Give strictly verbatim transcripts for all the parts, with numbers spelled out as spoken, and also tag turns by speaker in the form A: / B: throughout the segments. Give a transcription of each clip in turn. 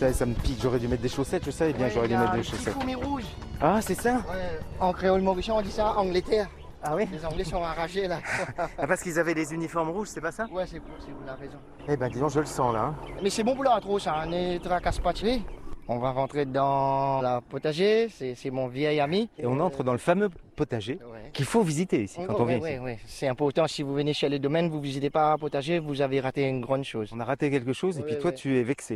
A: Ça, ça me pique, j'aurais dû mettre des chaussettes, je savais bien que j'aurais dû mettre des chaussettes.
B: Fourmi rouge.
A: Ah, c'est ça?
B: Ouais, en créole mauricien, on dit ça Angleterre.
A: Ah oui?
B: Les Anglais sont enragés là.
A: Ah, parce qu'ils avaient les uniformes rouges, c'est pas ça?
B: Ouais, c'est vous, c'est vous, la raison.
A: Eh ben, dis donc, je le sens là. Hein.
B: Mais c'est bon pour l'arthrose, ça, ne tracasse pas. On va rentrer dans la potager, c'est mon vieil ami.
A: Et on entre dans le fameux potager
B: Ouais.
A: qu'il faut visiter ici quand
B: ouais,
A: on vient
B: ouais,
A: ici.
B: ouais. C'est important, si vous venez chez les domaines, vous ne visitez pas un potager, vous avez raté une grande chose.
A: On a raté quelque chose et
B: Ouais,
A: puis toi
B: ouais.
A: tu es vexé.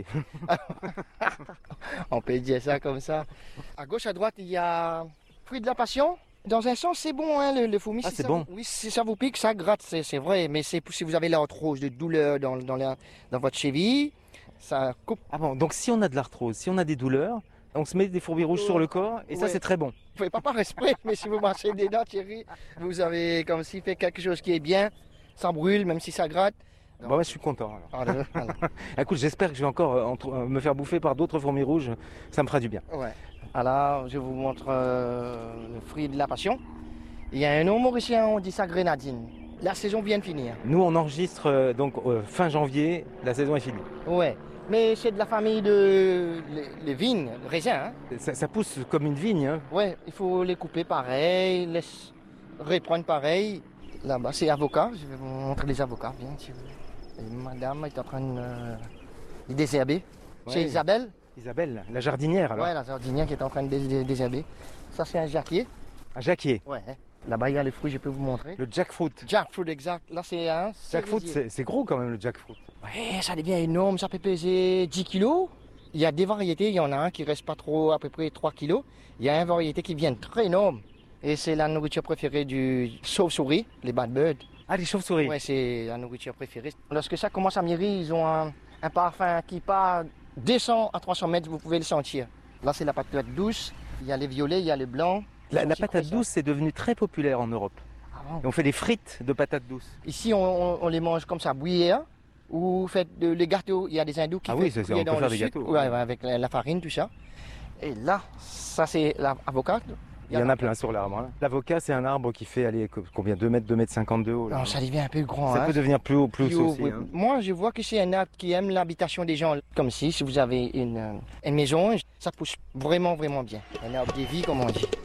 B: On peut dire ça comme ça. À gauche, à droite, il y a fruit de la passion. Dans un sens, c'est bon, hein, le, le fourmi.
A: Ah,
B: si
A: c'est
B: ça
A: bon.
B: vous- oui, si ça vous pique, ça gratte, c'est vrai. Mais c'est si vous avez l'arthrose de douleur dans, dans, la- dans votre cheville, ça coupe.
A: Ah bon, donc si on a de l'arthrose, si on a des douleurs, on se met des fourmis rouges sur le corps et ça
B: Ouais.
A: c'est très bon.
B: Vous ne pouvez pas par esprit, mais si vous marchez des dents, Thierry, vous avez comme s'il fait quelque chose qui est bien. Ça brûle, même si ça gratte.
A: Bon, moi je suis content. Alors.
B: Ah, voilà.
A: Écoute, j'espère que je vais encore euh, entre- euh, me faire bouffer par d'autres fourmis rouges, ça me fera du bien.
B: Ouais. Alors, je vous montre euh, le fruit de la passion. Il y a un nom mauricien, on dit ça grenadine. La saison vient de finir.
A: Nous on enregistre euh, donc euh, fin janvier, la saison est finie.
B: Ouais. Mais c'est de la famille de les, les vignes, les raisins. Hein.
A: Ça, ça pousse comme une vigne. Hein.
B: Ouais, il faut les couper pareil, les reprendre pareil. Là-bas, c'est avocat. Je vais vous montrer les avocats. Viens, si vous voulez. Et madame est en train de euh, les désherber. C'est
A: Ouais.
B: Isabelle.
A: Isabelle, la jardinière alors.
B: Ouais, la jardinière qui est en train de dés- dés- désherber. Ça, c'est un jacquier.
A: Un jacquier.
B: Ouais. Là-bas, il y a les fruits, je peux vous montrer.
A: Le jackfruit.
B: Jackfruit, exact. Là, c'est un.
A: Jackfruit,
B: cerisier.
A: c'est c'est gros quand même le jackfruit.
B: Ouais, ça devient énorme. Ça peut peser dix kilos. Il y a des variétés. Il y en a un qui reste pas trop, à peu près trois kilos. Il y a une variété qui vient très énorme. Et c'est la nourriture préférée du chauve-souris, les bad birds.
A: Ah, les chauves-souris.
B: Ouais, c'est la nourriture préférée. Lorsque ça commence à mûrir, ils ont un, un parfum qui part deux cents à trois cents mètres, vous pouvez le sentir. Là, c'est la patate douce. Il y a les violets, il y a les blancs.
A: La,
B: Ils
A: la
B: sont
A: patate
B: sucrés, ça.
A: douce, c'est devenu très populaire en Europe.
B: Ah bon.
A: Et on fait des frites de patates douces.
B: Ici, on, on- on les mange comme ça, bouillir. Ou faites de- les gâteaux. Il y a des hindous qui
A: Ah
B: font
A: oui, c'est-
B: cuire
A: on peut
B: dans
A: faire
B: le
A: des
B: sucre.
A: gâteaux,
B: Ouais,
A: ouais.
B: ouais, avec la, la farine, tout ça. Et là, ça, c'est l'avocat.
A: Il y en a plein sur l'arbre. Hein. L'avocat, c'est un arbre qui fait aller combien deux mètres, deux mètres cinquante de haut. Là.
B: Non, ça devient un peu grand.
A: Ça
B: hein.
A: peut devenir plus haut, plus
B: Plus
A: haut
B: haut,
A: aussi.
B: oui.
A: hein.
B: Moi, je vois que c'est un arbre qui aime l'habitation des gens. Comme si, si vous avez une, euh, une maison, ça pousse vraiment, vraiment bien. Un arbre de vie, comme on dit.